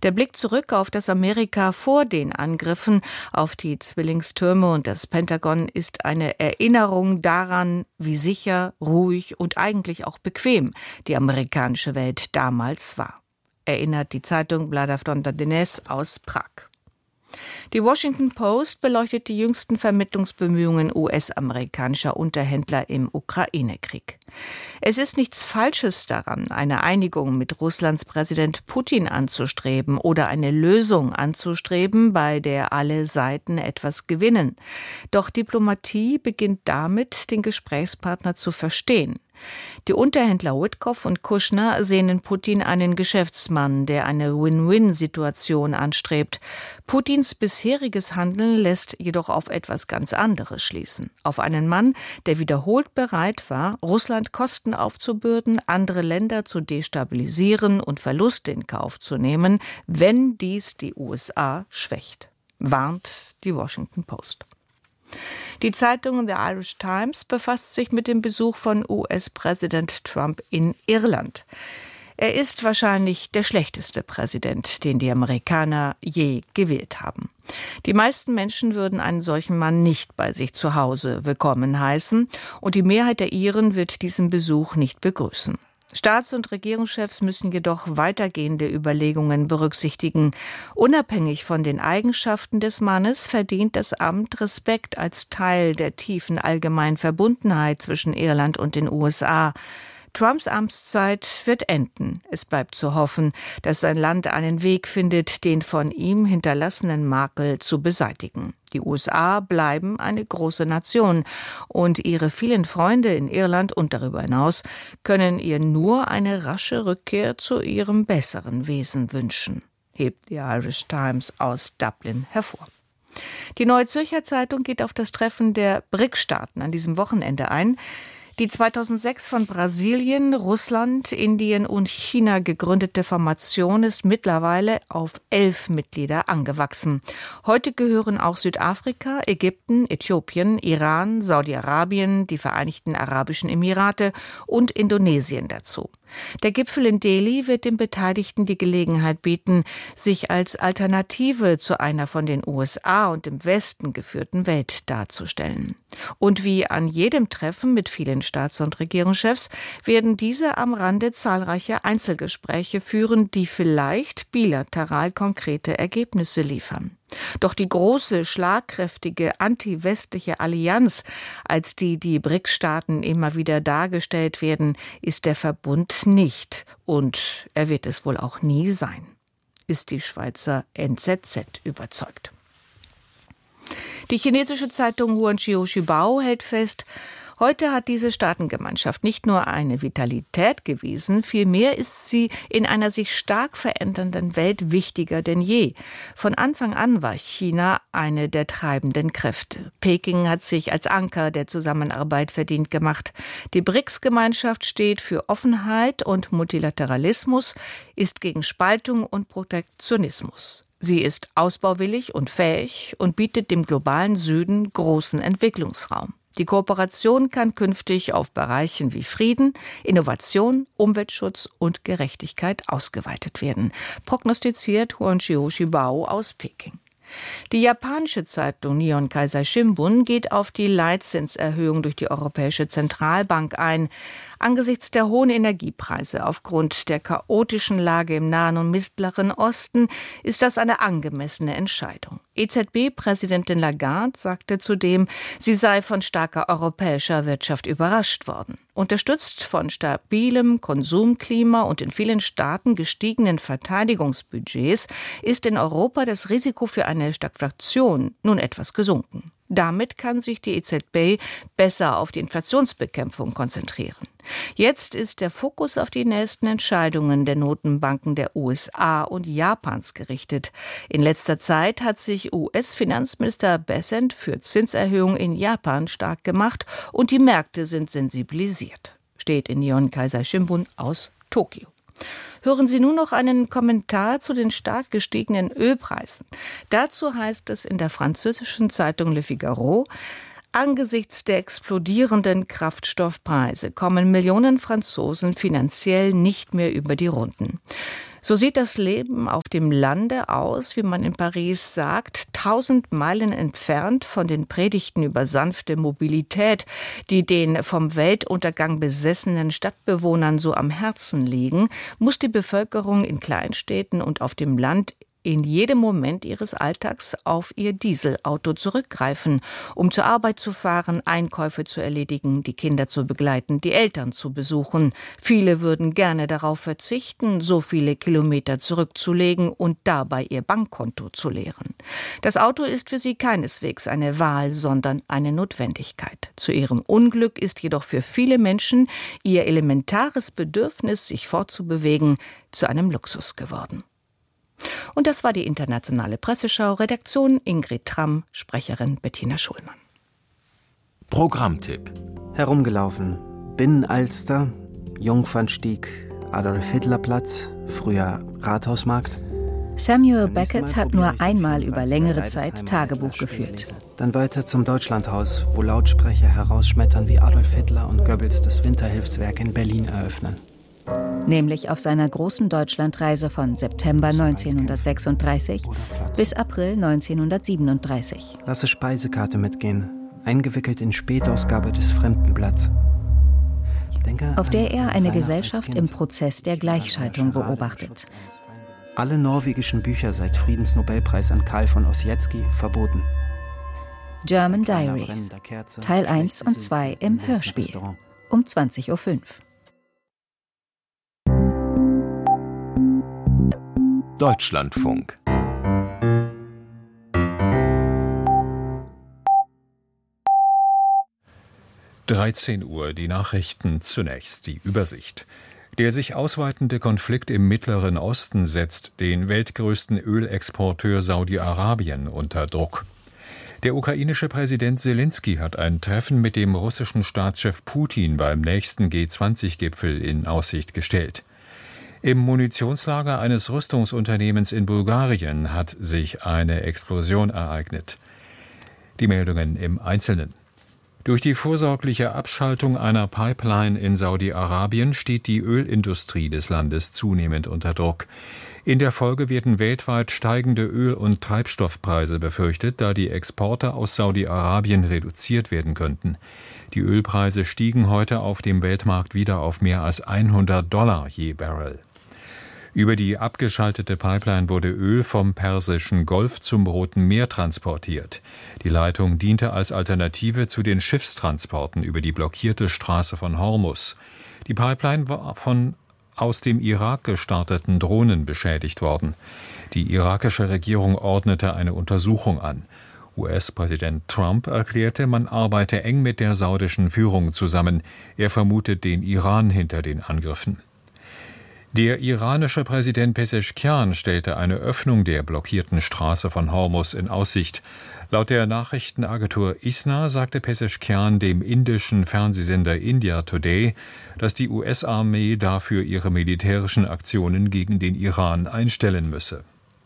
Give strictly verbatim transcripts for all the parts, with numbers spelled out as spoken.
Der Blick zurück auf das Amerika vor den Angriffen auf die Zwillingstürme und das Pentagon ist eine Erinnerung daran, wie sicher, ruhig und eigentlich auch bequem die amerikanische Welt damals war, erinnert die Zeitung Pravda Dnes aus Prag. Die Washington Post beleuchtet die jüngsten Vermittlungsbemühungen U S-amerikanischer Unterhändler im Ukraine-Krieg. Es ist nichts Falsches daran, eine Einigung mit Russlands Präsident Putin anzustreben oder eine Lösung anzustreben, bei der alle Seiten etwas gewinnen. Doch Diplomatie beginnt damit, den Gesprächspartner zu verstehen. Die Unterhändler Witkoff und Kushner sehen in Putin einen Geschäftsmann, der eine Win-Win-Situation anstrebt. Putins bisheriges Handeln lässt jedoch auf etwas ganz anderes schließen. Auf einen Mann, der wiederholt bereit war, Russland Kosten aufzubürden, andere Länder zu destabilisieren und Verluste in Kauf zu nehmen, wenn dies die U S A schwächt, warnt die Washington Post. Die Zeitung The Irish Times befasst sich mit dem Besuch von U S-Präsident Trump in Irland. Er ist wahrscheinlich der schlechteste Präsident, den die Amerikaner je gewählt haben. Die meisten Menschen würden einen solchen Mann nicht bei sich zu Hause willkommen heißen, und die Mehrheit der Iren wird diesen Besuch nicht begrüßen. Staats- und Regierungschefs müssen jedoch weitergehende Überlegungen berücksichtigen. Unabhängig von den Eigenschaften des Mannes verdient das Amt Respekt als Teil der tiefen allgemeinen Verbundenheit zwischen Irland und den U S A. Trumps Amtszeit wird enden. Es bleibt zu hoffen, dass sein Land einen Weg findet, den von ihm hinterlassenen Makel zu beseitigen. Die U S A bleiben eine große Nation und ihre vielen Freunde in Irland und darüber hinaus können ihr nur eine rasche Rückkehr zu ihrem besseren Wesen wünschen, hebt die Irish Times aus Dublin hervor. Die Neue Zürcher Zeitung geht auf das Treffen der B R I C-Staaten an diesem Wochenende ein. Die zweitausendsechs von Brasilien, Russland, Indien und China gegründete Formation ist mittlerweile auf elf Mitglieder angewachsen. Heute gehören auch Südafrika, Ägypten, Äthiopien, Iran, Saudi-Arabien, die Vereinigten Arabischen Emirate und Indonesien dazu. Der Gipfel in Delhi wird den Beteiligten die Gelegenheit bieten, sich als Alternative zu einer von den U S A und dem Westen geführten Welt darzustellen. Und wie an jedem Treffen mit vielen Staats- und Regierungschefs werden diese am Rande zahlreiche Einzelgespräche führen, die vielleicht bilateral konkrete Ergebnisse liefern. Doch die große, schlagkräftige anti-westliche Allianz, als die die B R I C-Staaten immer wieder dargestellt werden, ist der Verbund nicht. Und er wird es wohl auch nie sein, ist die Schweizer N Z Z überzeugt. Die chinesische Zeitung Huanqiu Shibao hält fest, heute hat diese Staatengemeinschaft nicht nur eine Vitalität gewiesen, vielmehr ist sie in einer sich stark verändernden Welt wichtiger denn je. Von Anfang an war China eine der treibenden Kräfte. Peking hat sich als Anker der Zusammenarbeit verdient gemacht. Die B R I C-Gemeinschaft steht für Offenheit und Multilateralismus, ist gegen Spaltung und Protektionismus. Sie ist ausbauwillig und fähig und bietet dem globalen Süden großen Entwicklungsraum. Die Kooperation kann künftig auf Bereichen wie Frieden, Innovation, Umweltschutz und Gerechtigkeit ausgeweitet werden, prognostiziert Huanqiu Shibao aus Peking. Die japanische Zeitung Nihon Keizai Shimbun geht auf die Leitzinserhöhung durch die Europäische Zentralbank ein. Angesichts der hohen Energiepreise aufgrund der chaotischen Lage im Nahen und Mittleren Osten ist das eine angemessene Entscheidung. E Z B-Präsidentin Lagarde sagte zudem, sie sei von starker europäischer Wirtschaft überrascht worden. Unterstützt von stabilem Konsumklima und in vielen Staaten gestiegenen Verteidigungsbudgets ist in Europa das Risiko für eine Stagflation nun etwas gesunken. Damit kann sich die E Z B besser auf die Inflationsbekämpfung konzentrieren. Jetzt ist der Fokus auf die nächsten Entscheidungen der Notenbanken der U S A und Japans gerichtet. In letzter Zeit hat sich U S-Finanzminister Bessent für Zinserhöhungen in Japan stark gemacht und die Märkte sind sensibilisiert, steht in Nihon Keizai Shimbun aus Tokio. Hören Sie nun noch einen Kommentar zu den stark gestiegenen Ölpreisen. Dazu heißt es in der französischen Zeitung Le Figaro: Angesichts der explodierenden Kraftstoffpreise kommen Millionen Franzosen finanziell nicht mehr über die Runden. So sieht das Leben auf dem Lande aus, wie man in Paris sagt, tausend Meilen entfernt von den Predigten über sanfte Mobilität, die den vom Weltuntergang besessenen Stadtbewohnern so am Herzen liegen, muss die Bevölkerung in Kleinstädten und auf dem Land in jedem Moment ihres Alltags auf ihr Dieselauto zurückgreifen, um zur Arbeit zu fahren, Einkäufe zu erledigen, die Kinder zu begleiten, die Eltern zu besuchen. Viele würden gerne darauf verzichten, so viele Kilometer zurückzulegen und dabei ihr Bankkonto zu leeren. Das Auto ist für sie keineswegs eine Wahl, sondern eine Notwendigkeit. Zu ihrem Unglück ist jedoch für viele Menschen ihr elementares Bedürfnis, sich fortzubewegen, zu einem Luxus geworden. Und das war die internationale Presseschau. Redaktion Ingrid Tramm, Sprecherin Bettina Schulmann. Programmtipp. Herumgelaufen. Binnenalster, Jungfernstieg, Adolf-Hitler-Platz, früher Rathausmarkt. Samuel Beckett hat nur einmal über längere Zeit Tagebuch geführt. Dann weiter zum Deutschlandhaus, wo Lautsprecher herausschmettern, wie Adolf Hitler und Goebbels das Winterhilfswerk in Berlin eröffnen. Nämlich auf seiner großen Deutschlandreise von September neunzehnhundertsechsunddreißig bis April neunzehnhundertsiebenunddreißig. Lasse Speisekarte mitgehen, eingewickelt in Spätausgabe des Fremdenblatts. Denke auf der er eine Gesellschaft im Prozess der Gleichschaltung beobachtet. Alle norwegischen Bücher seit Friedensnobelpreis an Karl von Ossietzky verboten. German Diaries, Teil eins und zwei im Hörspiel, um zwanzig Uhr fünf. Deutschlandfunk. dreizehn Uhr, die Nachrichten zunächst, die Übersicht. Der sich ausweitende Konflikt im Mittleren Osten setzt den weltgrößten Ölexporteur Saudi-Arabien unter Druck. Der ukrainische Präsident Selenskyj hat ein Treffen mit dem russischen Staatschef Putin beim nächsten G zwanzig Gipfel in Aussicht gestellt. Im Munitionslager eines Rüstungsunternehmens in Bulgarien hat sich eine Explosion ereignet. Die Meldungen im Einzelnen. Durch die vorsorgliche Abschaltung einer Pipeline in Saudi-Arabien steht die Ölindustrie des Landes zunehmend unter Druck. In der Folge werden weltweit steigende Öl- und Treibstoffpreise befürchtet, da die Exporte aus Saudi-Arabien reduziert werden könnten. Die Ölpreise stiegen heute auf dem Weltmarkt wieder auf mehr als hundert Dollar je Barrel. Über die abgeschaltete Pipeline wurde Öl vom Persischen Golf zum Roten Meer transportiert. Die Leitung diente als Alternative zu den Schiffstransporten über die blockierte Straße von Hormuz. Die Pipeline war von aus dem Irak gestarteten Drohnen beschädigt worden. Die irakische Regierung ordnete eine Untersuchung an. U S-Präsident Trump erklärte, man arbeite eng mit der saudischen Führung zusammen. Er vermutet den Iran hinter den Angriffen. Der iranische Präsident Pezeschkian stellte eine Öffnung der blockierten Straße von Hormuz in Aussicht. Laut der Nachrichtenagentur I S N A sagte Pezeschkian dem indischen Fernsehsender India Today, dass die U S-Armee dafür ihre militärischen Aktionen gegen den Iran einstellen müsse.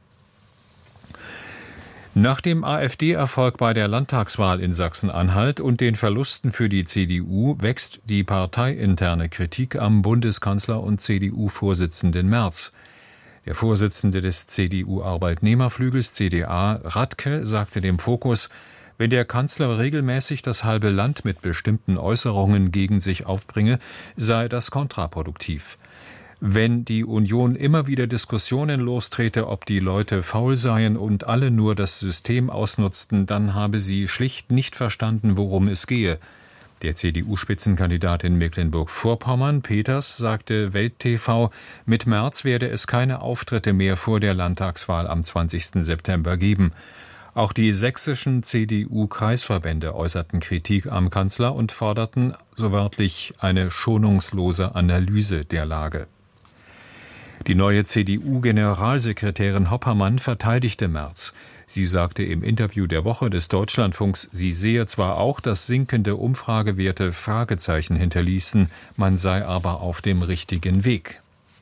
Nach dem AfD-Erfolg bei der Landtagswahl in Sachsen-Anhalt und den Verlusten für die C D U wächst die parteiinterne Kritik am Bundeskanzler und C D U-Vorsitzenden Merz. Der Vorsitzende des C D U-Arbeitnehmerflügels C D A, Radke, sagte dem Fokus, wenn der Kanzler regelmäßig das halbe Land mit bestimmten Äußerungen gegen sich aufbringe, sei das kontraproduktiv. Wenn die Union immer wieder Diskussionen lostrete, ob die Leute faul seien und alle nur das System ausnutzten, dann habe sie schlicht nicht verstanden, worum es gehe. Der C D U-Spitzenkandidat in Mecklenburg-Vorpommern, Peters, sagte Welt T V, mit Merz werde es keine Auftritte mehr vor der Landtagswahl am zwanzigsten September geben. Auch die sächsischen C D U-Kreisverbände äußerten Kritik am Kanzler und forderten, so wörtlich, eine schonungslose Analyse der Lage. Die neue C D U-Generalsekretärin Hoppermann verteidigte Merz. Sie sagte im Interview der Woche des Deutschlandfunks, sie sehe zwar auch, dass sinkende Umfragewerte Fragezeichen hinterließen, man sei aber auf dem richtigen Weg.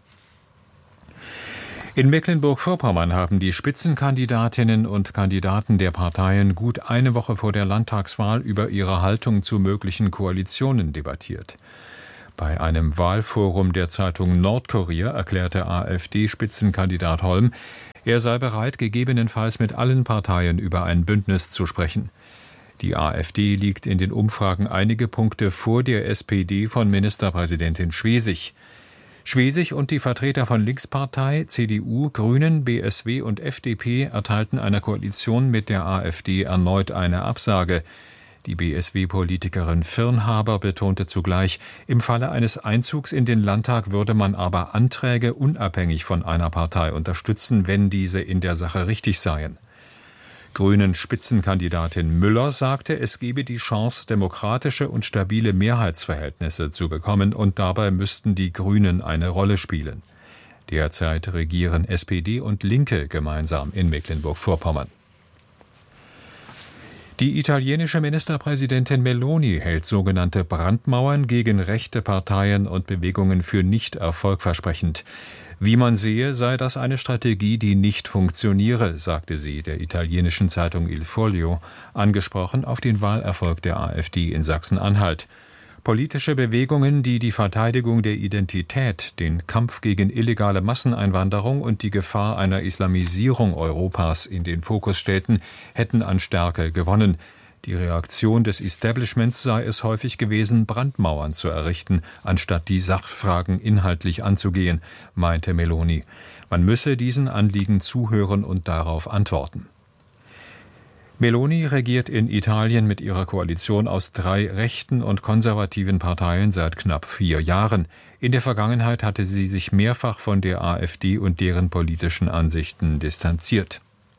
In Mecklenburg-Vorpommern haben die Spitzenkandidatinnen und Kandidaten der Parteien gut eine Woche vor der Landtagswahl über ihre Haltung zu möglichen Koalitionen debattiert. Bei einem Wahlforum der Zeitung Nordkurier erklärte AfD-Spitzenkandidat Holm, er sei bereit, gegebenenfalls mit allen Parteien über ein Bündnis zu sprechen. Die AfD liegt in den Umfragen einige Punkte vor der S P D von Ministerpräsidentin Schwesig. Schwesig und die Vertreter von Linkspartei, C D U, Grünen, B S W und F D P erteilten einer Koalition mit der AfD erneut eine Absage. Die B S W-Politikerin Firnhaber betonte zugleich, im Falle eines Einzugs in den Landtag würde man aber Anträge unabhängig von einer Partei unterstützen, wenn diese in der Sache richtig seien. Grünen-Spitzenkandidatin Müller sagte, es gebe die Chance, demokratische und stabile Mehrheitsverhältnisse zu bekommen, und dabei müssten die Grünen eine Rolle spielen. Derzeit regieren S P D und Linke gemeinsam in Mecklenburg-Vorpommern. Die italienische Ministerpräsidentin Meloni hält sogenannte Brandmauern gegen rechte Parteien und Bewegungen für nicht erfolgversprechend. Wie man sehe, sei das eine Strategie, die nicht funktioniere, sagte sie der italienischen Zeitung Il Foglio, angesprochen auf den Wahlerfolg der AfD in Sachsen-Anhalt. Politische Bewegungen, die die Verteidigung der Identität, den Kampf gegen illegale Masseneinwanderung und die Gefahr einer Islamisierung Europas in den Fokus stellten, hätten an Stärke gewonnen. Die Reaktion des Establishments sei es häufig gewesen, Brandmauern zu errichten, anstatt die Sachfragen inhaltlich anzugehen, meinte Meloni. Man müsse diesen Anliegen zuhören und darauf antworten. Meloni regiert in Italien mit ihrer Koalition aus drei rechten und konservativen Parteien seit knapp vier Jahren. In der Vergangenheit hatte sie sich mehrfach von der AfD und deren politischen Ansichten distanziert.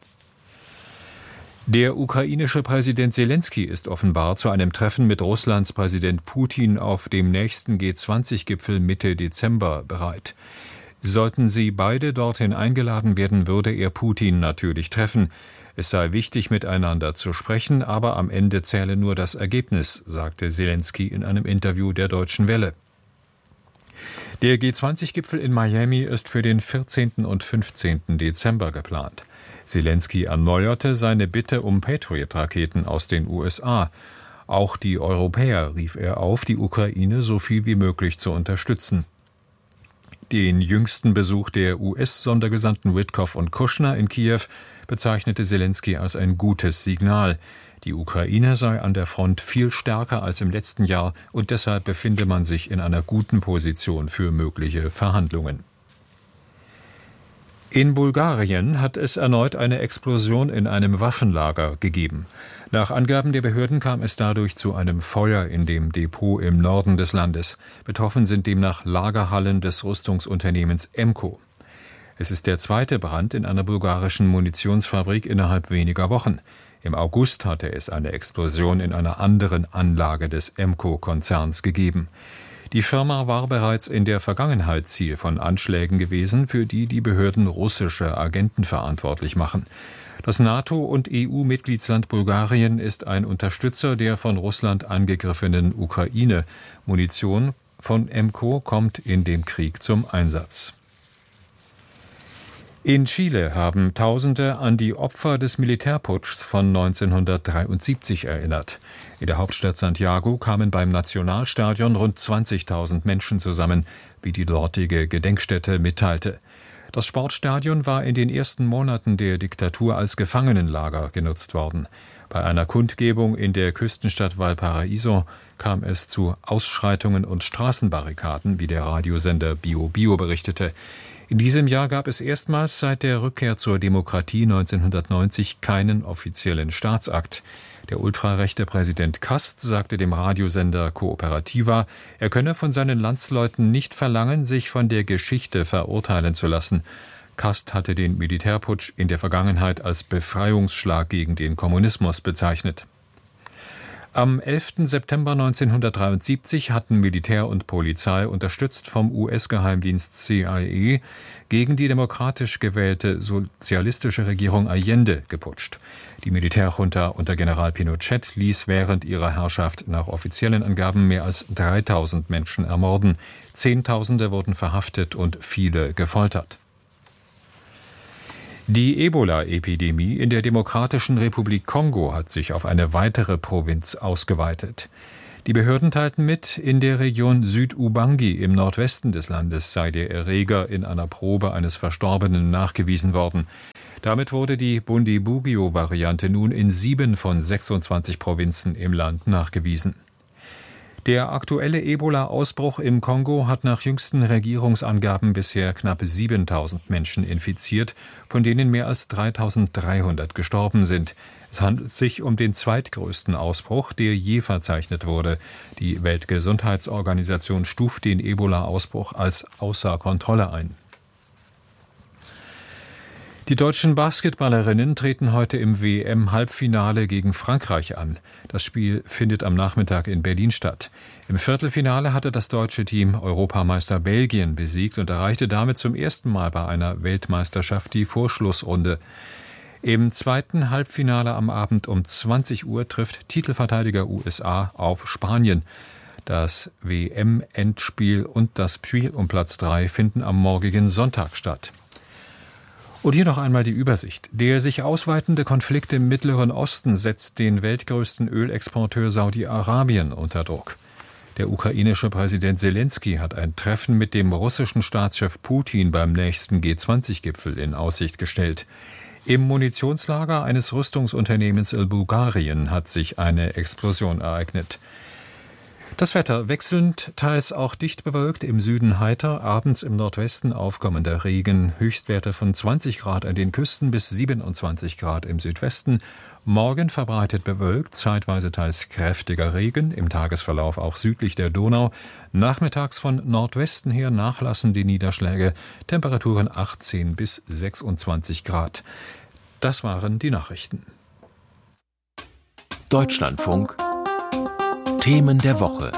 Der ukrainische Präsident Selenskyj ist offenbar zu einem Treffen mit Russlands Präsident Putin auf dem nächsten G zwanzig Gipfel Mitte Dezember bereit. Sollten sie beide dorthin eingeladen werden, würde er Putin natürlich treffen. Es sei wichtig, miteinander zu sprechen, aber am Ende zähle nur das Ergebnis, sagte Selenskyj in einem Interview der Deutschen Welle. Der G zwanzig Gipfel in Miami ist für den vierzehnten und fünfzehnten Dezember geplant. Selenskyj erneuerte seine Bitte um Patriot-Raketen aus den U S A. Auch die Europäer rief er auf, die Ukraine so viel wie möglich zu unterstützen. Den jüngsten Besuch der U S-Sondergesandten Witkoff und Kushner in Kiew bezeichnete Selenskyj als ein gutes Signal. Die Ukraine sei an der Front viel stärker als im letzten Jahr und deshalb befinde man sich in einer guten Position für mögliche Verhandlungen. In Bulgarien hat es erneut eine Explosion in einem Waffenlager gegeben. Nach Angaben der Behörden kam es dadurch zu einem Feuer in dem Depot im Norden des Landes. Betroffen sind demnach Lagerhallen des Rüstungsunternehmens Emco. Es ist der zweite Brand in einer bulgarischen Munitionsfabrik innerhalb weniger Wochen. Im August hatte es eine Explosion in einer anderen Anlage des Emco-Konzerns gegeben. Die Firma war bereits in der Vergangenheit Ziel von Anschlägen gewesen, für die die Behörden russische Agenten verantwortlich machen. Das NATO- und E U-Mitgliedsland Bulgarien ist ein Unterstützer der von Russland angegriffenen Ukraine. Munition von Emco kommt in dem Krieg zum Einsatz. In Chile haben Tausende an die Opfer des Militärputschs von neunzehnhundertdreiundsiebzig erinnert. In der Hauptstadt Santiago kamen beim Nationalstadion rund zwanzigtausend Menschen zusammen, wie die dortige Gedenkstätte mitteilte. Das Sportstadion war in den ersten Monaten der Diktatur als Gefangenenlager genutzt worden. Bei einer Kundgebung in der Küstenstadt Valparaíso kam es zu Ausschreitungen und Straßenbarrikaden, wie der Radiosender Bio Bio berichtete. In diesem Jahr gab es erstmals seit der Rückkehr zur Demokratie neunzehnhundertneunzig keinen offiziellen Staatsakt. Der ultrarechte Präsident Kast sagte dem Radiosender Cooperativa, er könne von seinen Landsleuten nicht verlangen, sich von der Geschichte verurteilen zu lassen. Kast hatte den Militärputsch in der Vergangenheit als Befreiungsschlag gegen den Kommunismus bezeichnet. Am elften September neunzehnhundertdreiundsiebzig hatten Militär und Polizei, unterstützt vom U S-Geheimdienst C I A, gegen die demokratisch gewählte sozialistische Regierung Allende geputscht. Die Militärjunta unter General Pinochet ließ während ihrer Herrschaft nach offiziellen Angaben mehr als dreitausend Menschen ermorden. Zehntausende wurden verhaftet und viele gefoltert. Die Ebola-Epidemie in der Demokratischen Republik Kongo hat sich auf eine weitere Provinz ausgeweitet. Die Behörden teilten mit, in der Region Süd-Ubangi im Nordwesten des Landes sei der Erreger in einer Probe eines Verstorbenen nachgewiesen worden. Damit wurde die Bundibugyo-Variante nun in sieben von sechsundzwanzig Provinzen im Land nachgewiesen. Der aktuelle Ebola-Ausbruch im Kongo hat nach jüngsten Regierungsangaben bisher knapp siebentausend Menschen infiziert, von denen mehr als dreitausenddreihundert gestorben sind. Es handelt sich um den zweitgrößten Ausbruch, der je verzeichnet wurde. Die Weltgesundheitsorganisation stuft den Ebola-Ausbruch als außer Kontrolle ein. Die deutschen Basketballerinnen treten heute im W M-Halbfinale gegen Frankreich an. Das Spiel findet am Nachmittag in Berlin statt. Im Viertelfinale hatte das deutsche Team Europameister Belgien besiegt und erreichte damit zum ersten Mal bei einer Weltmeisterschaft die Vorschlussrunde. Im zweiten Halbfinale am Abend um zwanzig Uhr trifft Titelverteidiger U S A auf Spanien. Das W M-Endspiel und das Spiel um Platz drei finden am morgigen Sonntag statt. Und hier noch einmal die Übersicht. Der sich ausweitende Konflikt im Mittleren Osten setzt den weltgrößten Ölexporteur Saudi-Arabien unter Druck. Der ukrainische Präsident Selenskyj hat ein Treffen mit dem russischen Staatschef Putin beim nächsten G zwanzig Gipfel in Aussicht gestellt. Im Munitionslager eines Rüstungsunternehmens in Bulgarien hat sich eine Explosion ereignet. Das Wetter wechselnd, teils auch dicht bewölkt, im Süden heiter, abends im Nordwesten aufkommender Regen, Höchstwerte von zwanzig Grad an den Küsten bis siebenundzwanzig Grad im Südwesten. Morgen verbreitet bewölkt, zeitweise teils kräftiger Regen, im Tagesverlauf auch südlich der Donau. Nachmittags von Nordwesten her nachlassen die Niederschläge, Temperaturen achtzehn bis sechsundzwanzig Grad. Das waren die Nachrichten. Deutschlandfunk Themen der Woche.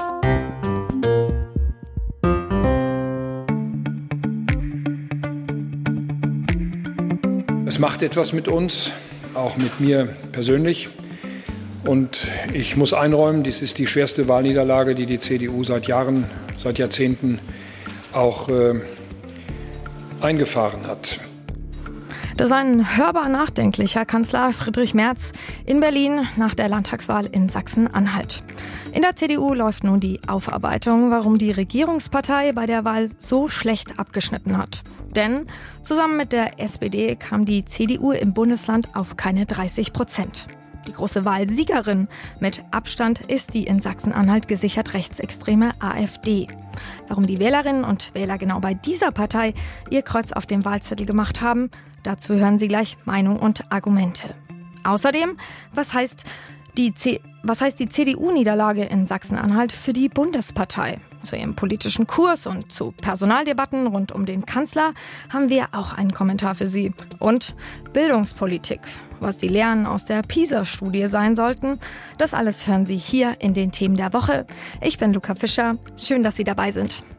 Es macht etwas mit uns, auch mit mir persönlich. Und ich muss einräumen, dies ist die schwerste Wahlniederlage, die die C D U seit Jahren, seit Jahrzehnten auch äh, eingefahren hat. Das war ein hörbar nachdenklicher Kanzler Friedrich Merz in Berlin nach der Landtagswahl in Sachsen-Anhalt. In der C D U läuft nun die Aufarbeitung, warum die Regierungspartei bei der Wahl so schlecht abgeschnitten hat. Denn zusammen mit der S P D kam die C D U im Bundesland auf keine dreißig Prozent. Die große Wahlsiegerin mit Abstand ist die in Sachsen-Anhalt gesichert rechtsextreme AfD. Warum die Wählerinnen und Wähler genau bei dieser Partei ihr Kreuz auf dem Wahlzettel gemacht haben, dazu hören Sie gleich Meinung und Argumente. Außerdem, was heißt die, C- was heißt die C D U-Niederlage in Sachsen-Anhalt für die Bundespartei? Zu ihrem politischen Kurs und zu Personaldebatten rund um den Kanzler haben wir auch einen Kommentar für Sie. Und Bildungspolitik, was die Lehren aus der PISA-Studie sein sollten, das alles hören Sie hier in den Themen der Woche. Ich bin Luca Fischer, schön, dass Sie dabei sind.